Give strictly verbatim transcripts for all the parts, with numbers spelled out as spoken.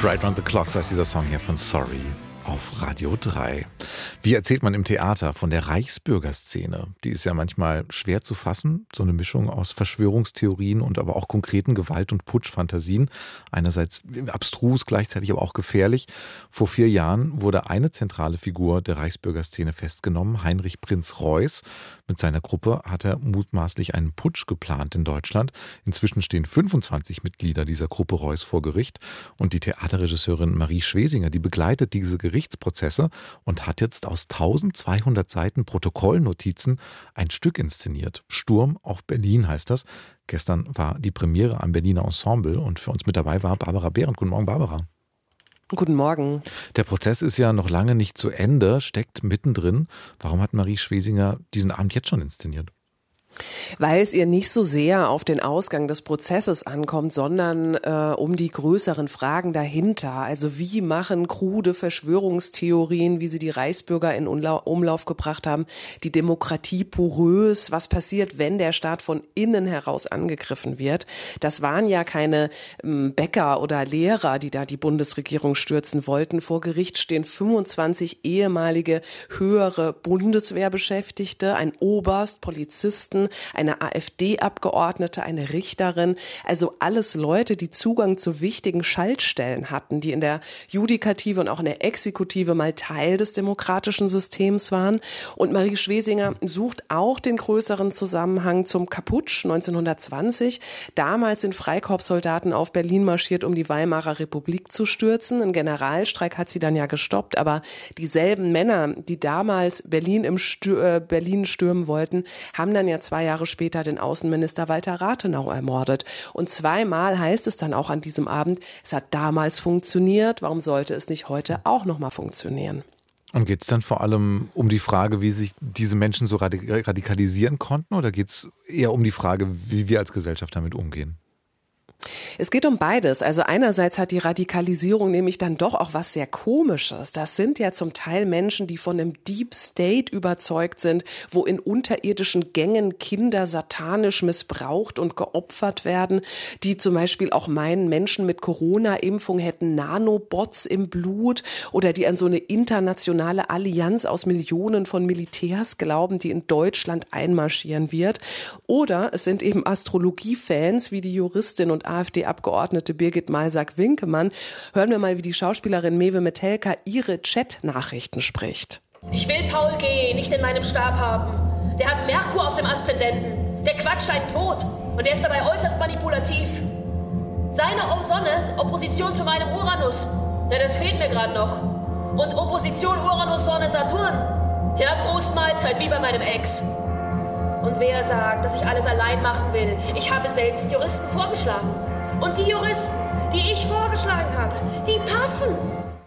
Right Round the Clock, so heißt dieser Song hier von Sorry auf Radio drei. Wie erzählt man im Theater von der Reichsbürgerszene? Die ist ja manchmal schwer zu fassen, so eine Mischung aus Verschwörungstheorien und aber auch konkreten Gewalt- und Putschfantasien. Einerseits abstrus, gleichzeitig aber auch gefährlich. Vor vier Jahren wurde eine zentrale Figur der Reichsbürgerszene festgenommen, Heinrich Prinz Reuß. Mit seiner Gruppe hat er mutmaßlich einen Putsch geplant in Deutschland. Inzwischen stehen fünfundzwanzig Mitglieder dieser Gruppe Reuß vor Gericht. Und die Theaterregisseurin Marie Schwesinger, die begleitet diese Gerichtsprozesse und hat jetzt aus tausendzweihundert Seiten Protokollnotizen ein Stück inszeniert. Sturm auf Berlin heißt das. Gestern war die Premiere am Berliner Ensemble und für uns mit dabei war Barbara Behrendt. Guten Morgen, Barbara. Guten Morgen. Der Prozess ist ja noch lange nicht zu Ende, steckt mittendrin. Warum hat Marie Schwesinger diesen Abend jetzt schon inszeniert? Weil es ihr nicht so sehr auf den Ausgang des Prozesses ankommt, sondern äh, um die größeren Fragen dahinter. Also wie machen krude Verschwörungstheorien, wie sie die Reichsbürger in Umla- Umlauf gebracht haben, die Demokratie porös? Was passiert, wenn der Staat von innen heraus angegriffen wird? Das waren ja keine ähm, Bäcker oder Lehrer, die da die Bundesregierung stürzen wollten. Vor Gericht stehen fünfundzwanzig ehemalige höhere Bundeswehrbeschäftigte, ein Oberst, Polizisten, eine AfD-Abgeordnete, eine Richterin, also alles Leute, die Zugang zu wichtigen Schaltstellen hatten, die in der Judikative und auch in der Exekutive mal Teil des demokratischen Systems waren. Und Marie Schwesinger sucht auch den größeren Zusammenhang zum Kaputsch neunzehnhundertzwanzig. Damals sind Freikorpssoldaten auf Berlin marschiert, um die Weimarer Republik zu stürzen. Ein Generalstreik hat sie dann ja gestoppt, aber dieselben Männer, die damals Berlin im Stür- äh, Berlin stürmen wollten, haben dann ja zwei Jahre später den Außenminister Walter Rathenau ermordet. Und zweimal heißt es dann auch an diesem Abend, es hat damals funktioniert, warum sollte es nicht heute auch nochmal funktionieren? Und geht es dann vor allem um die Frage, wie sich diese Menschen so radikalisieren konnten, oder geht es eher um die Frage, wie wir als Gesellschaft damit umgehen? Es geht um beides. Also einerseits hat die Radikalisierung nämlich dann doch auch was sehr Komisches. Das sind ja zum Teil Menschen, die von einem Deep State überzeugt sind, wo in unterirdischen Gängen Kinder satanisch missbraucht und geopfert werden, die zum Beispiel auch meinen, Menschen mit Corona-Impfung hätten Nanobots im Blut oder die an so eine internationale Allianz aus Millionen von Militärs glauben, die in Deutschland einmarschieren wird. Oder es sind eben Astrologiefans wie die Juristin und AfD-Abgeordnete Birgit Malsack-Winkemann. Hören wir mal, wie die Schauspielerin Mewe Metelka ihre Chat-Nachrichten spricht. Ich will Paul G. nicht in meinem Stab haben. Der hat Merkur auf dem Aszendenten. Der quatscht einen tot. Und der ist dabei äußerst manipulativ. Seine Sonne, Opposition zu meinem Uranus. Ja, das fehlt mir gerade noch. Und Opposition Uranus, Sonne, Saturn. Ja, Prost Mahlzeit, wie bei meinem Ex. Und wer sagt, dass ich alles allein machen will? Ich habe selbst Juristen vorgeschlagen. Und die Juristen, die ich vorgeschlagen habe, die passen.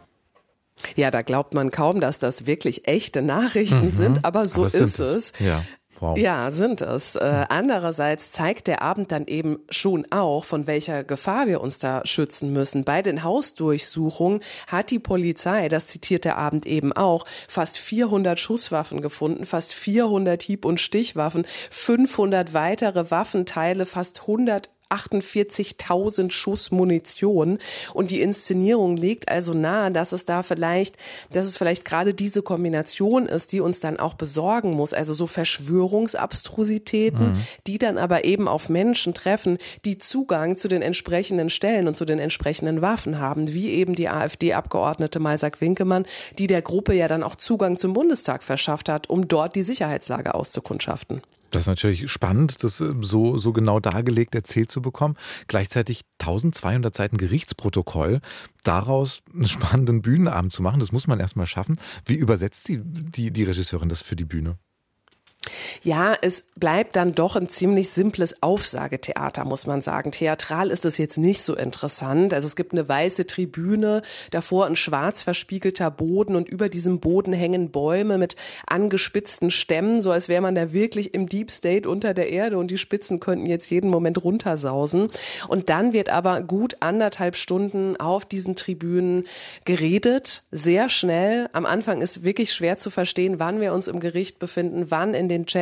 Ja, da glaubt man kaum, dass das wirklich echte Nachrichten mhm. sind, aber so aber ist es. Ja. Wow. Ja, sind es. Äh, andererseits zeigt der Abend dann eben schon auch, von welcher Gefahr wir uns da schützen müssen. Bei den Hausdurchsuchungen hat die Polizei, das zitiert der Abend eben auch, fast vierhundert Schusswaffen gefunden, fast vierhundert Hieb- und Stichwaffen, fünfhundert weitere Waffenteile, fast hundert achtundvierzigtausend Schuss Munition. Und die Inszenierung legt also nahe, dass es da vielleicht, dass es vielleicht gerade diese Kombination ist, die uns dann auch besorgen muss. Also so Verschwörungsabstrusitäten, mhm. die dann aber eben auf Menschen treffen, die Zugang zu den entsprechenden Stellen und zu den entsprechenden Waffen haben, wie eben die AfD-Abgeordnete Malsack-Winkemann, die der Gruppe ja dann auch Zugang zum Bundestag verschafft hat, um dort die Sicherheitslage auszukundschaften. Das ist natürlich spannend, das so, so genau dargelegt erzählt zu bekommen. Gleichzeitig tausendzweihundert Seiten Gerichtsprotokoll, daraus einen spannenden Bühnenabend zu machen, das muss man erstmal schaffen. Wie übersetzt die, die, die Regisseurin das für die Bühne? Ja, es bleibt dann doch ein ziemlich simples Aufsagetheater, muss man sagen. Theatral ist es jetzt nicht so interessant. Also es gibt eine weiße Tribüne, davor ein schwarz verspiegelter Boden und über diesem Boden hängen Bäume mit angespitzten Stämmen, so als wäre man da wirklich im Deep State unter der Erde und die Spitzen könnten jetzt jeden Moment runtersausen. Und dann wird aber gut anderthalb Stunden auf diesen Tribünen geredet, sehr schnell. Am Anfang ist wirklich schwer zu verstehen, wann wir uns im Gericht befinden, wann in den Chat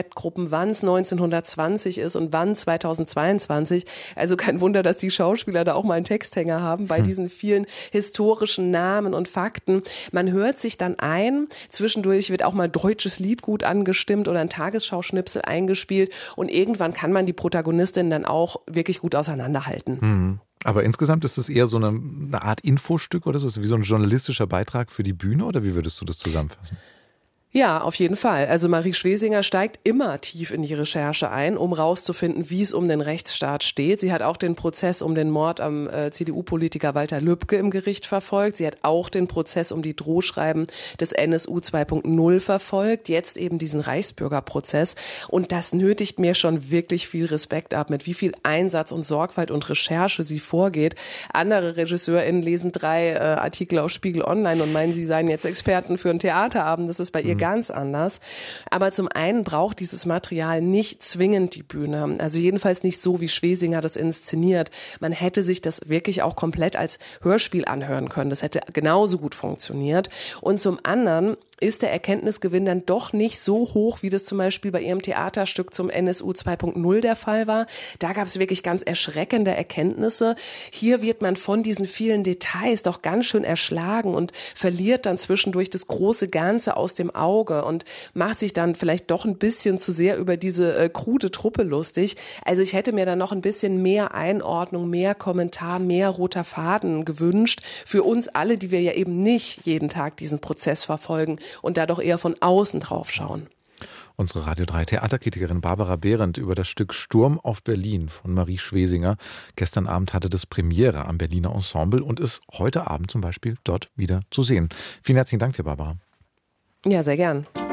Chatgruppen, wann es neunzehnhundertzwanzig ist und wann zweitausendzweiundzwanzig. Also kein Wunder, dass die Schauspieler da auch mal einen Texthänger haben bei hm. diesen vielen historischen Namen und Fakten. Man hört sich dann ein, zwischendurch wird auch mal deutsches Lied gut angestimmt oder ein Tagesschau-Schnipsel eingespielt und irgendwann kann man die Protagonistin dann auch wirklich gut auseinanderhalten. Hm. Aber insgesamt ist es eher so eine, eine Art Infostück oder so, ist es wie so ein journalistischer Beitrag für die Bühne oder wie würdest du das zusammenfassen? Ja, auf jeden Fall. Also Marie Schwesinger steigt immer tief in die Recherche ein, um rauszufinden, wie es um den Rechtsstaat steht. Sie hat auch den Prozess um den Mord am äh, C D U-Politiker Walter Lübcke im Gericht verfolgt. Sie hat auch den Prozess um die Drohschreiben des N S U zwei Punkt null verfolgt. Jetzt eben diesen Reichsbürgerprozess. Und das nötigt mir schon wirklich viel Respekt ab, mit wie viel Einsatz und Sorgfalt und Recherche sie vorgeht. Andere RegisseurInnen lesen drei äh, Artikel auf Spiegel Online und meinen, sie seien jetzt Experten für einen Theaterabend. Das ist bei ihr ganz anders. Aber zum einen braucht dieses Material nicht zwingend die Bühne. Also jedenfalls nicht so, wie Schwesinger das inszeniert. Man hätte sich das wirklich auch komplett als Hörspiel anhören können. Das hätte genauso gut funktioniert. Und zum anderen ist der Erkenntnisgewinn dann doch nicht so hoch, wie das zum Beispiel bei ihrem Theaterstück zum N S U zwei Punkt null der Fall war. Da gab es wirklich ganz erschreckende Erkenntnisse. Hier wird man von diesen vielen Details doch ganz schön erschlagen und verliert dann zwischendurch das große Ganze aus dem Auge und macht sich dann vielleicht doch ein bisschen zu sehr über diese äh, krude Truppe lustig. Also ich hätte mir dann noch ein bisschen mehr Einordnung, mehr Kommentar, mehr roter Faden gewünscht für uns alle, die wir ja eben nicht jeden Tag diesen Prozess verfolgen und da doch eher von außen drauf schauen. Unsere Radio drei Theaterkritikerin Barbara Behrendt über das Stück Sturm auf Berlin von Marie Schwesinger. Gestern Abend hatte das Premiere am Berliner Ensemble und ist heute Abend zum Beispiel dort wieder zu sehen. Vielen herzlichen Dank dir, Barbara. Ja, sehr gern.